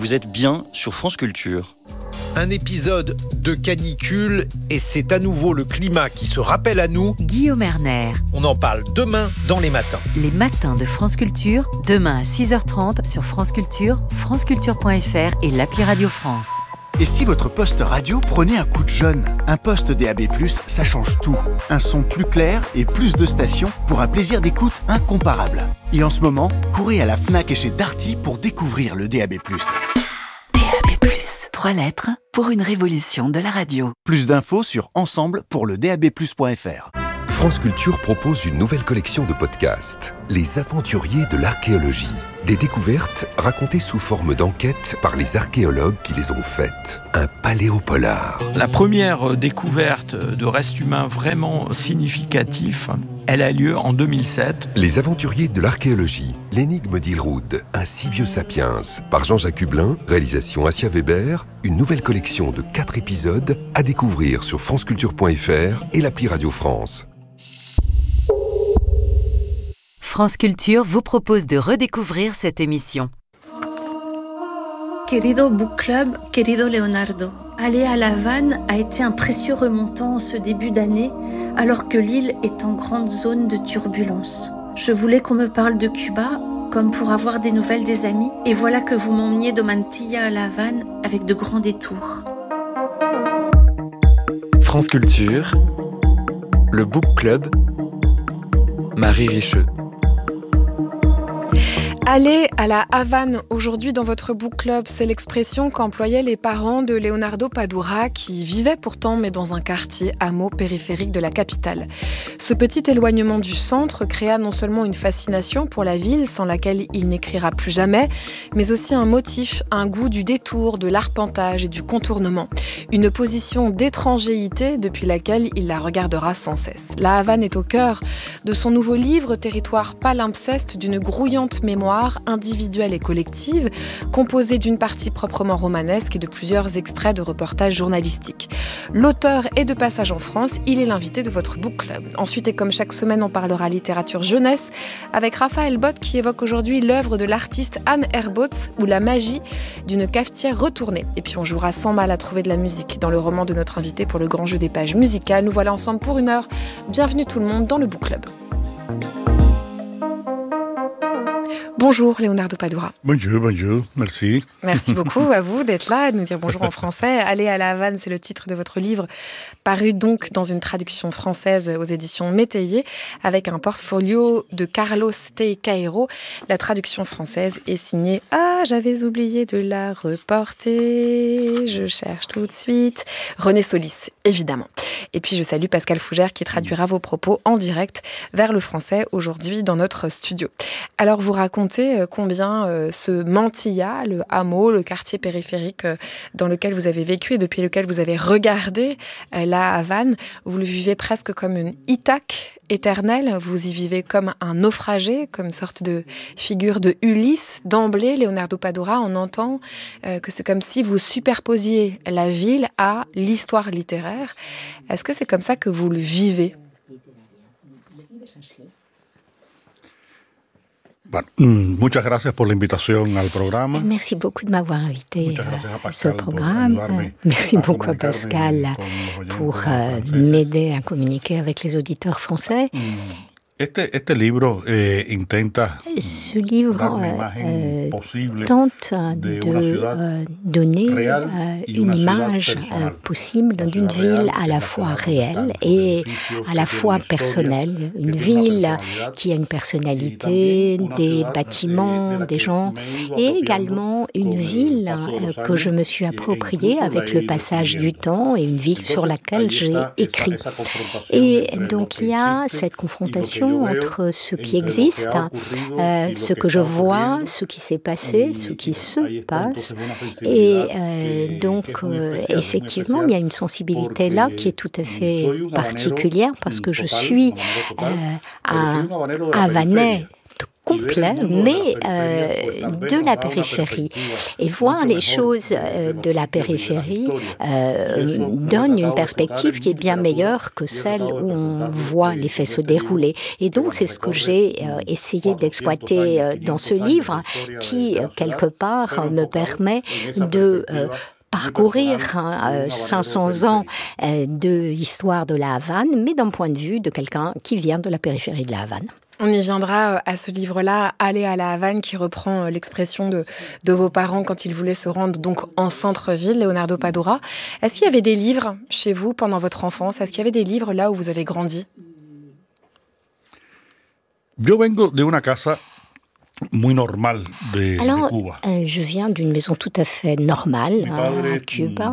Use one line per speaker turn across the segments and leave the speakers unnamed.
vous êtes bien sur France Culture.
Un épisode de canicule et c'est à nouveau le climat qui se rappelle à nous.
Guillaume Erner.
On en parle demain dans les matins.
Les matins de France Culture, demain à 6h30 sur France Culture, franceculture.fr et l'appli Radio France.
Et si votre poste radio prenait un coup de jeune ? Un poste DAB+, ça change tout. Un son plus clair et plus de stations pour un plaisir d'écoute incomparable. Et en ce moment, courez à la Fnac et chez Darty pour découvrir le DAB+.
DAB+, 3 lettres pour une révolution de la radio.
Plus d'infos sur ensemble pour le dabplus.fr.
France Culture propose une nouvelle collection de podcasts, Les Aventuriers de l'Archéologie. Des découvertes racontées sous forme d'enquêtes par les archéologues qui les ont faites. Un paléopolar.
La première découverte de restes humains vraiment significatifs, elle a lieu en 2007.
Les Aventuriers de l'Archéologie, l'énigme d'Ilroud, un si vieux sapiens, par Jean-Jacques Hublin, réalisation Assia Weber, une nouvelle collection de 4 épisodes à découvrir sur franceculture.fr et l'appli Radio France.
France Culture vous propose de redécouvrir cette émission.
Querido Book Club, querido Leonardo, aller à La Havane a été un précieux remontant en ce début d'année, alors que l'île est en grande zone de turbulence. Je voulais qu'on me parle de Cuba, comme pour avoir des nouvelles des amis, et voilà que vous m'emmeniez de Mantilla à La Havane avec de grands détours.
France Culture, le Book Club, Marie Richeux.
Aller à la Havane aujourd'hui dans votre book club, c'est l'expression qu'employaient les parents de Leonardo Padura qui vivaient pourtant mais dans un quartier hameau périphérique de la capitale. Ce petit éloignement du centre créa non seulement une fascination pour la ville sans laquelle il n'écrira plus jamais, mais aussi un motif, un goût du détour, de l'arpentage et du contournement. Une position d'étrangéité depuis laquelle il la regardera sans cesse. La Havane est au cœur de son nouveau livre, territoire palimpseste d'une grouillante mémoire individuelle et collective, composée d'une partie proprement romanesque et de plusieurs extraits de reportages journalistiques. L'auteur est de passage en France, il est l'invité de votre book club. Ensuite, et comme chaque semaine, on parlera littérature jeunesse avec Raphaël Bott qui évoque aujourd'hui l'œuvre de l'artiste Anne Herbautz ou la magie d'une cafetière retournée. Et puis on jouera sans mal à trouver de la musique dans le roman de notre invité pour le grand jeu des pages musicales. Nous voilà ensemble pour 1 heure. Bienvenue tout le monde dans le book club. Bonjour Leonardo Padura.
Bonjour, merci.
Merci beaucoup à vous d'être là et de nous dire bonjour en français. Aller à la Havane, c'est le titre de votre livre, paru donc dans une traduction française aux éditions Métayer, avec un portfolio de Carlos Teicaero. La traduction française est signée j'avais oublié de la reporter, je cherche tout de suite. René Solis, évidemment. Et puis je salue Pascal Fougère qui traduira vos propos en direct vers le français aujourd'hui dans notre studio. Alors vous racontez combien ce Mantilla, le hameau, le quartier périphérique dans lequel vous avez vécu et depuis lequel vous avez regardé la Havane, vous le vivez presque comme une Ithaque éternelle, vous y vivez comme un naufragé, comme une sorte de figure de Ulysse. D'emblée, Leonardo Padura, on entend que c'est comme si vous superposiez la ville à l'histoire littéraire. Est-ce que c'est comme ça que vous le vivez ?
Merci beaucoup de m'avoir invité à ce programme. Merci beaucoup à Pascal pour m'aider à communiquer avec les auditeurs français. Ce livre tente de donner une image possible d'une ville à la fois réelle et à la fois personnelle. Une ville qui a une personnalité, des bâtiments, des gens, et également une ville que je me suis appropriée avec le passage du temps et une ville sur laquelle j'ai écrit. Et donc il y a cette confrontation entre ce qui existe, ce que je vois, ce qui s'est passé, ce qui se passe. Et donc, effectivement, il y a une sensibilité là qui est tout à fait particulière parce que je suis un Havanais complet, mais de la périphérie. Et voir les choses de la périphérie donne une perspective qui est bien meilleure que celle où on voit les faits se dérouler. Et donc, c'est ce que j'ai essayé d'exploiter dans ce livre, qui, quelque part, me permet de parcourir 500 ans de l'histoire de la Havane, mais d'un point de vue de quelqu'un qui vient de la périphérie de la Havane.
On y viendra à ce livre-là, Aller à la Havane, qui reprend l'expression de vos parents quand ils voulaient se rendre donc en centre-ville, Leonardo Padura. Est-ce qu'il y avait des livres chez vous pendant votre enfance? Est-ce qu'il y avait des livres là où vous avez grandi?
Yo vengo de una casa muy normal de Cuba.
Je viens d'une maison tout à fait normale à Cuba.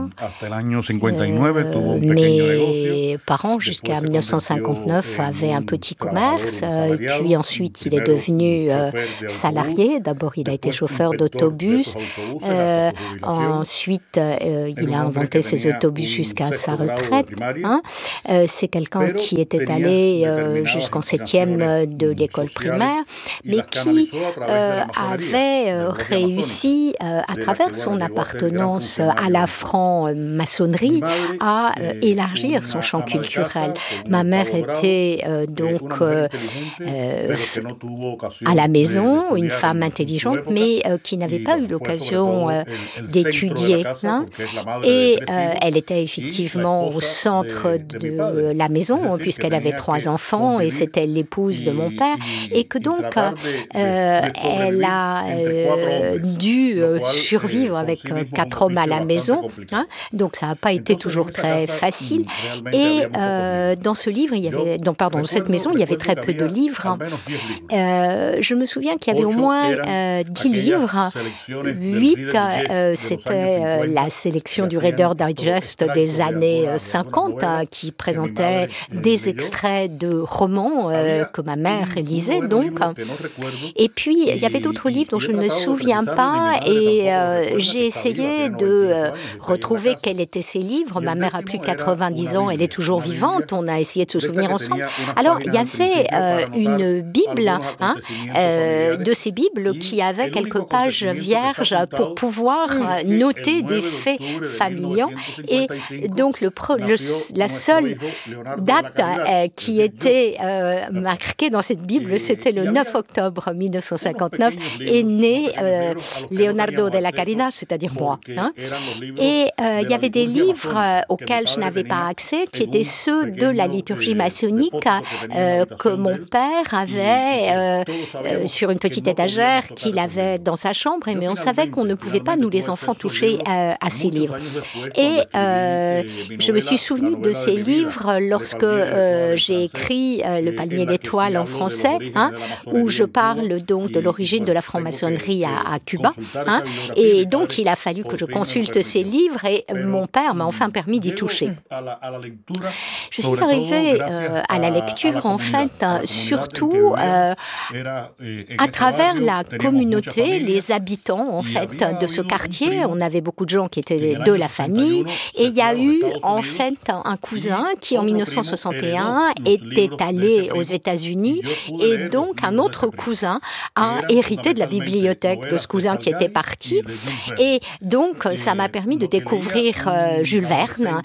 Mes parents, jusqu'à 1959, avaient un petit commerce. Puis ensuite, il est devenu salarié. D'abord, il a été chauffeur d'autobus. Ensuite, il a inventé ses autobus jusqu'à sa retraite. C'est quelqu'un qui était allé jusqu'en 7e de l'école primaire, mais qui avait réussi, à travers son appartenance à la franc-maçonnerie, à élargir son champ culturel. Ma mère était donc à la maison, une femme intelligente, mais qui n'avait pas eu l'occasion d'étudier. Et elle était effectivement au centre de la maison, puisqu'elle avait 3 enfants, et c'était l'épouse de mon père, et que donc elle a dû survivre avec 4 hommes à la maison, donc ça n'a pas été toujours très facile. Et dans ce livre, dans cette maison, il y avait très peu de livres. Je me souviens qu'il y avait au moins 10 livres. 8, c'était la sélection du Reader Digest des années 50, qui présentait des extraits de romans que ma mère lisait donc. Et puis, il y avait d'autres livres dont je ne me souviens pas, et j'ai essayé de retrouver quels étaient ces livres. Ma mère a plus de 90 ans, elle est toujours vivante, on a essayé de se souvenir ensemble. Alors, il y avait une Bible, de ces Bibles qui avait quelques pages vierges pour pouvoir noter des faits familiaux. Et donc, la seule date qui était marquée dans cette Bible, c'était le 9 octobre 1959, est né Leonardo de la Caridad, c'est-à-dire moi. Et il y avait des livres auxquels je n'avais pas accès, qui étaient ceux de la liturgie maçonnique que mon père avait sur une petite étagère qu'il avait dans sa chambre, mais on savait qu'on ne pouvait pas, nous les enfants, toucher à ces livres. Et je me suis souvenue de ces livres lorsque j'ai écrit Le Palmier d'étoiles en français, où je parle donc de l'origine de la franc-maçonnerie à Cuba. Et donc, il a fallu que je consulte ces livres, et mon père m'a enfin permis d'y toucher. Je suis arrivée à la lecture, en fait, surtout à travers la communauté, les habitants, en fait, de ce quartier. On avait beaucoup de gens qui étaient de la famille, et il y a eu, en fait, un cousin qui, en 1961, était allé aux États-Unis, et donc un autre cousin a hérité de la bibliothèque de ce cousin qui était parti. Et donc, ça m'a permis de découvrir Jules Verne,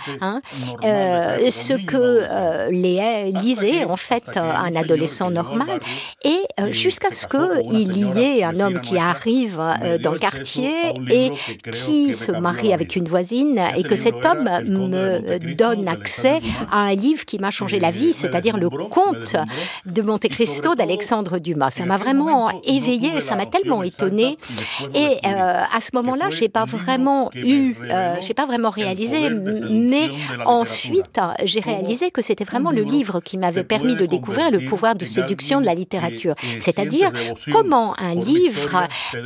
ce que lisait, en fait, un adolescent normal. Et jusqu'à ce qu'il y ait un homme qui arrive dans le quartier et qui se marie avec une voisine, et que cet homme me donne accès à un livre qui m'a changé la vie, c'est-à-dire le Comte de Monte Cristo d'Alexandre Dumas. Ça m'a vraiment éveillée, ça m'a tellement étonnée. Et à ce moment-là, j'ai pas vraiment réalisé, mais ensuite, j'ai réalisé que c'était vraiment le livre qui m'avait permis de découvrir le pouvoir de séduction de la littérature. C'est-à-dire comment un livre,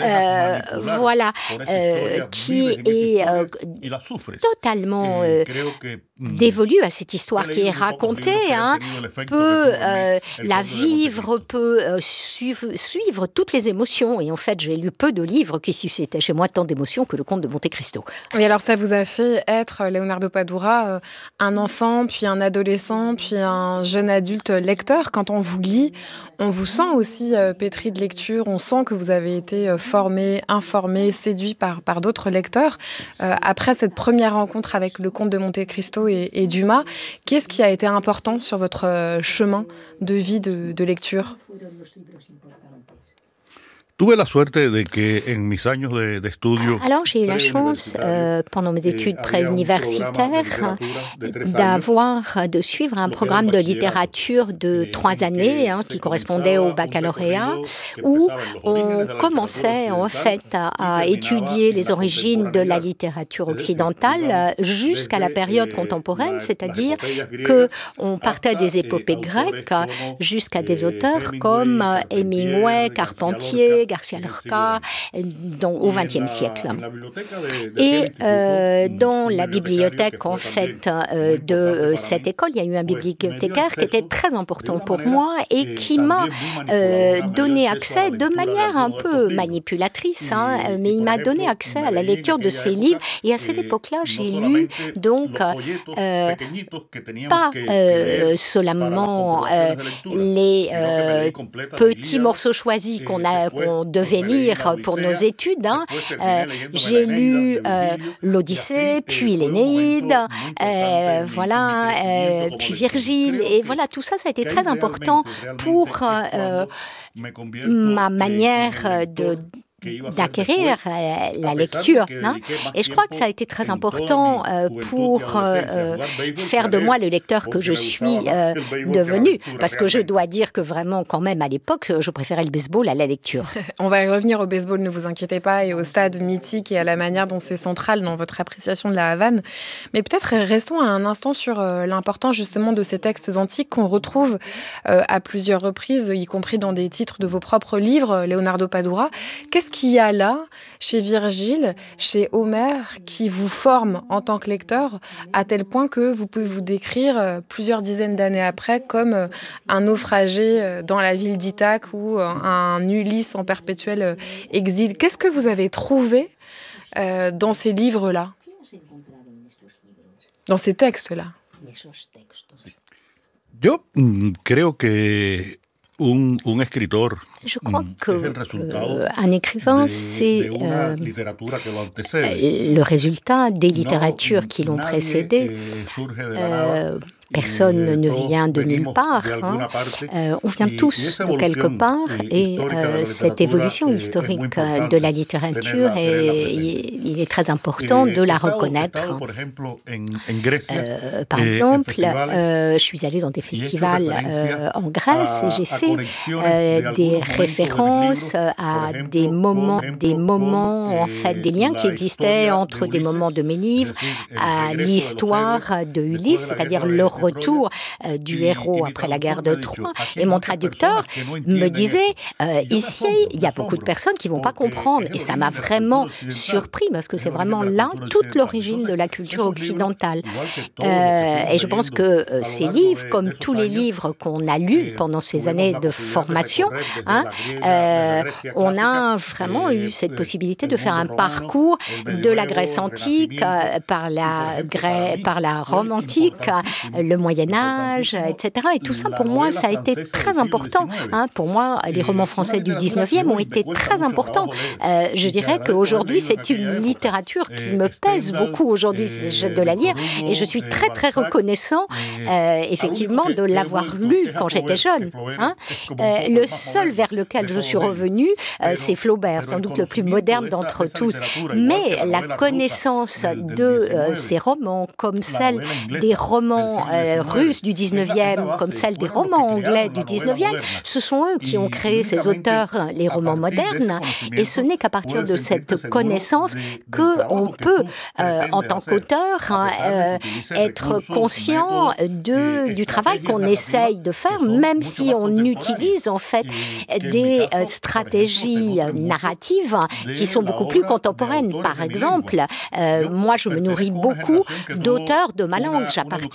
qui est totalement dévolu à cette histoire qui est racontée, peut la vivre, peut suivre vivre toutes les émotions. Et en fait, j'ai lu peu de livres qui suscitaient chez moi tant d'émotions que le Comte de Monte Cristo.
Et alors, ça vous a fait être, Leonardo Padura, un enfant, puis un adolescent, puis un jeune adulte lecteur. Quand on vous lit, on vous sent aussi pétri de lecture. On sent que vous avez été formé, informé, séduit par d'autres lecteurs. Après cette première rencontre avec le Comte de Monte Cristo et Dumas, qu'est-ce qui a été important sur votre chemin de vie de lecture?
Alors, j'ai eu la chance, pendant mes études préuniversitaires, de suivre un programme de littérature de 3 années, qui correspondait au baccalauréat, où on commençait en fait à étudier les origines de la littérature occidentale jusqu'à la période contemporaine, c'est-à-dire qu'on partait des épopées grecques jusqu'à des auteurs comme Hemingway, Carpentier, Garcia Lorca, au XXe siècle. Et dans la bibliothèque, en fait, de cette école, il y a eu un bibliothécaire qui était très important pour moi et qui m'a donné accès de manière un peu manipulatrice, mais il m'a donné accès à la lecture de ses livres. Et à cette époque-là, j'ai lu donc pas seulement les petits morceaux choisis qu'on devait lire pour nos études. J'ai lu l'Odyssée, puis l'Énéide, puis Virgile. Et voilà, tout ça, ça a été très important pour ma manière d'acquérir la lecture. Et je crois que ça a été très important pour faire de moi le lecteur que je suis devenu. Parce que je dois dire que vraiment, quand même, à l'époque, je préférais le baseball à la lecture.
On va y revenir au baseball, ne vous inquiétez pas, et au stade mythique et à la manière dont c'est central dans votre appréciation de la Havane. Mais peut-être restons un instant sur l'importance justement de ces textes antiques qu'on retrouve à plusieurs reprises, y compris dans des titres de vos propres livres, Leonardo Padura. Qu'est-ce qu'il y a là, chez Virgile, chez Homère, qui vous forme en tant que lecteur, à tel point que vous pouvez vous décrire plusieurs dizaines d'années après comme un naufragé dans la ville d'Ithaque ou un Ulysse en perpétuel exil. Qu'est-ce que vous avez trouvé dans ces livres-là, dans ces textes-là?
Yo creo que
je crois qu'un écrivain, c'est le résultat des littératures qui l'ont précédé. Personne ne vient de nulle part. On vient tous de quelque part et cette évolution historique de la littérature, il est très important de la reconnaître. Par exemple, je suis allée dans des festivals en Grèce et j'ai fait des références à des moments en fait, des liens qui existaient entre des moments de mes livres, à l'histoire de Ulysse, c'est-à-dire le retour du héros après la guerre de Troie. Et mon traducteur me disait, ici, il y a beaucoup de personnes qui ne vont pas comprendre. Et ça m'a vraiment surpris, parce que c'est vraiment là toute l'origine de la culture occidentale. Et je pense que ces livres, comme tous les livres qu'on a lus pendant ces années de formation, on a vraiment eu cette possibilité de faire un parcours de la Grèce antique par la Rome antique, le Moyen-Âge, etc. Et tout ça, pour moi, ça a été très important. Pour moi, les romans français du 19e ont été très importants. Je dirais qu'aujourd'hui, c'est une littérature qui me pèse beaucoup aujourd'hui de la lire. Et je suis très, très reconnaissant, effectivement, de l'avoir lu quand j'étais jeune. Le seul vers lequel je suis revenue, c'est Flaubert, sans doute le plus moderne d'entre tous. Mais la connaissance de ces romans, comme celle des romans russes du 19e, comme celle des romans anglais du 19e, ce sont eux qui ont créé ces auteurs, les romans modernes. Et ce n'est qu'à partir de cette connaissance qu'on peut, en tant qu'auteur, être conscient du travail qu'on essaye de faire, même si on utilise en fait des stratégies narratives qui sont beaucoup plus contemporaines. Par exemple, moi je me nourris beaucoup d'auteurs de ma langue. J'appartiens à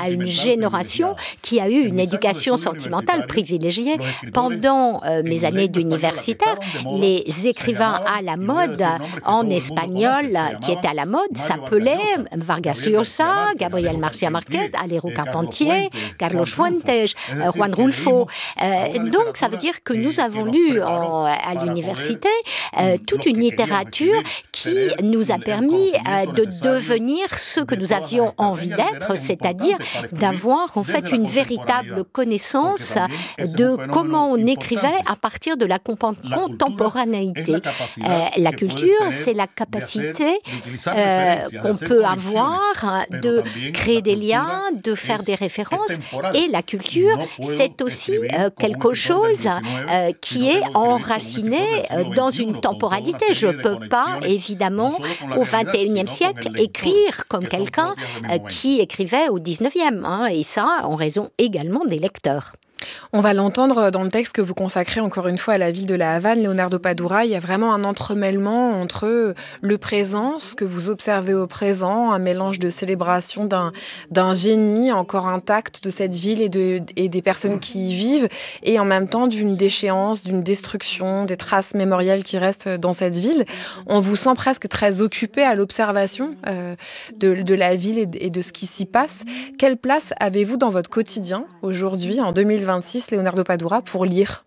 à une génération qui a eu une éducation sentimentale privilégiée. Pendant mes années d'universitaire, les écrivains à la mode en espagnol qui étaient à la mode s'appelaient Vargas Llosa, Gabriel García Márquez, Alejo Carpentier, Carlos Fuentes, Juan Rulfo. Donc ça veut dire que nous avons lu à l'université toute une littérature qui nous a permis de devenir ce que nous avions envie d'être, c'est-à-dire d'avoir en fait une véritable connaissance de comment on écrivait à partir de la contemporanéité. La culture, c'est la capacité qu'on peut avoir de créer des liens, de faire des références. Et la culture, c'est aussi quelque chose qui est enraciné dans une temporalité. Je ne peux pas, évidemment, au XXIe siècle, écrire comme quelqu'un qui écrivait au XIXe, et ça en raison également des lecteurs.
On va l'entendre dans le texte que vous consacrez encore une fois à la ville de La Havane, Leonardo Padura. Il y a vraiment un entremêlement entre le présent, ce que vous observez au présent, un mélange de célébration d'un génie encore intact de cette ville et des personnes qui y vivent, et en même temps d'une déchéance, d'une destruction, des traces mémorielles qui restent dans cette ville. On vous sent presque très occupé à l'observation de la ville et de ce qui s'y passe. Quelle place avez-vous dans votre quotidien aujourd'hui, en 2026, Leonardo Padura, pour lire?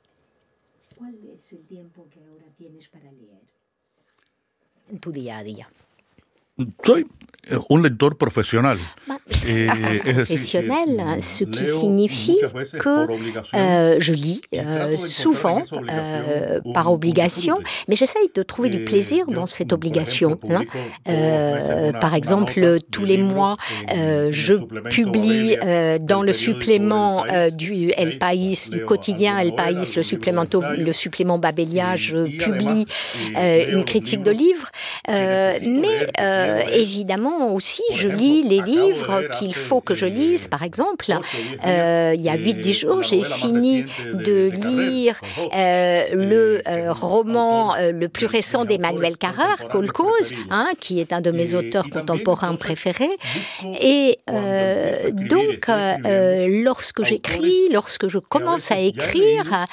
Soy un lector profesional.
Professionnel, ce qui signifie que je lis souvent par obligation, mais j'essaye de trouver du plaisir dans cette obligation. Par exemple, tous les mois, je publie dans le supplément du El País, du quotidien El País, le supplément Babélia, je publie une critique de livres, mais évidemment aussi, je lis les livres qu'il faut que je lise. Par exemple, il y a 8-10 jours, j'ai fini de lire le roman le plus récent d'Emmanuel Carrère, Kolkhoz, qui est un de mes auteurs contemporains préférés. Et donc, lorsque j'écris, lorsque je commence à écrire,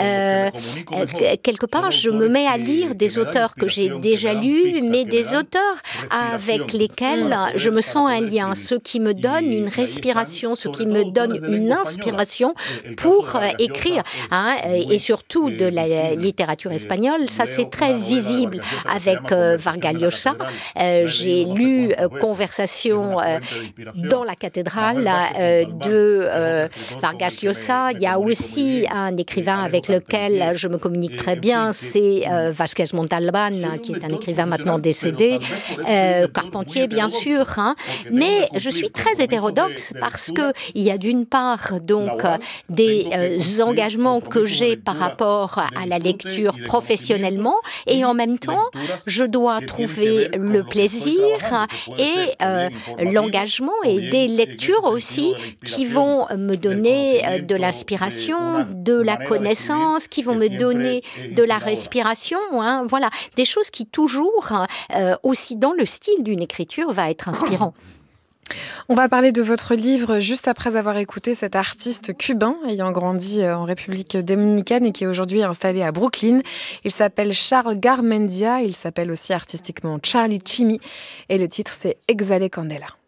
quelque part, je me mets à lire des auteurs que j'ai déjà lus, mais des auteurs avec lesquels je me sens un lien, ce qui me donne une respiration, ce qui me donne une inspiration pour écrire. Et surtout de la littérature espagnole, ça c'est très visible avec Vargas Llosa. J'ai lu Conversation dans la cathédrale de Vargas Llosa. Il y a aussi un écrivain avec lequel je me communique très bien, c'est Vázquez Montalbán, qui est un écrivain maintenant décédé, Carpentier bien sûr, mais je suis très hétérodoxe parce qu'il y a d'une part donc des engagements que j'ai par rapport à la lecture professionnellement, et en même temps je dois trouver le plaisir et l'engagement et des lectures aussi qui vont me donner de l'inspiration, de la connaissance, qui vont me donner de la respiration, voilà, des choses qui toujours aussi dans le style d'une écriture va être inspirant.
On va parler de votre livre juste après avoir écouté cet artiste cubain ayant grandi en République dominicaine et qui est aujourd'hui installé à Brooklyn. Il s'appelle Charles Garmendia, il s'appelle aussi artistiquement Charlie Chimmy et le titre c'est Exhale Candela.